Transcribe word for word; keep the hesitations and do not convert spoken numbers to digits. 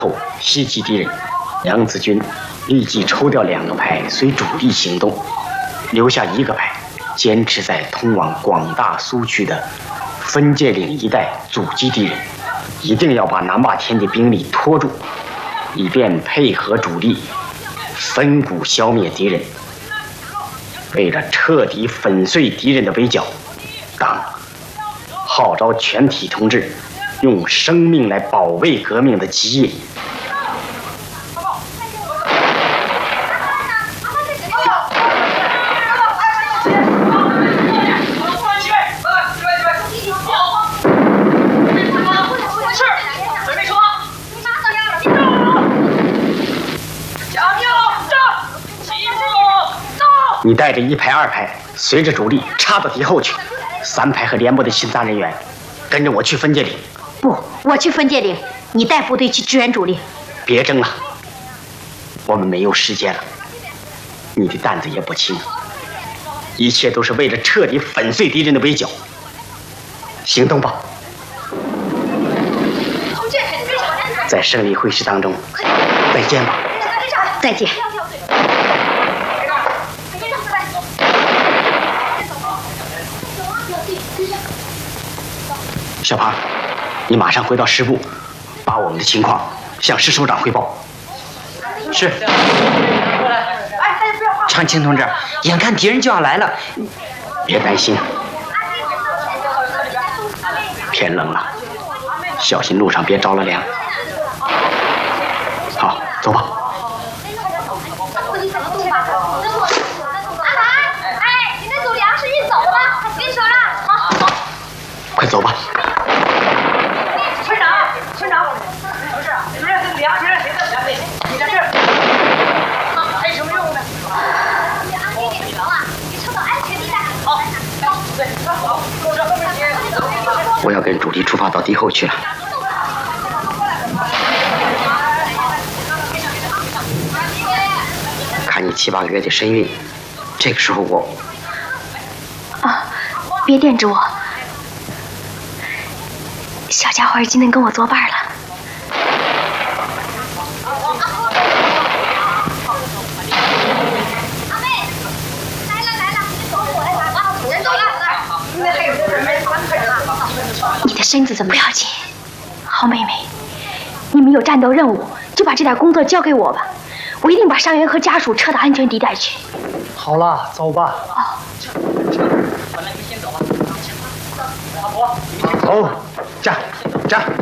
后袭击敌人。杨子军立即抽调两个排随主力行动，留下一个排坚持在通往广大苏区的分界岭一带阻击敌人，一定要把南霸天的兵力拖住，以便配合主力分股消灭敌人。为了彻底粉碎敌人的围剿，党号召全体同志用生命来保卫革命的基业。你带着一排、二排，随着主力插到敌后去。三排和连部的新杂人员，跟着我去分界岭。 不，我去分界岭，你带部队去支援主力。 别争了，我们没有时间了。你的担子也不轻，一切都是为了彻底粉碎敌人的围剿。行动吧！在胜利会师当中，再见吧。 再见。 小庞，你马上回到师部，把我们的情况向师首长汇报。 是。长青同志，眼看敌人就要来了， 别担心，天冷了，小心路上别着了凉。好，走吧。 哎，你那组粮食运走了，给你收了。好，好， 快走吧。 村长，村长，不是，你们这粮食谁的粮食？你在这儿，还有什么用呢？ 你安给你了啊，你撤到安全地带。 好，对，好，坐这后面去。 我要跟主力出发到敌后去了。看你七八个月的身孕，这个时候我…… 啊，别惦着我，小家伙已经能跟我作伴了。 阿妹，来了来了，你走我来打啊！人走了，好，现在还有人没完事了。 你的身子怎么不要紧？好妹妹，你们有战斗任务，就把这点工作交给我吧。我一定把伤员和家属撤到安全地带去。 好了，走吧。 哦。 本来你先走吧。阿婆， 走，站，站。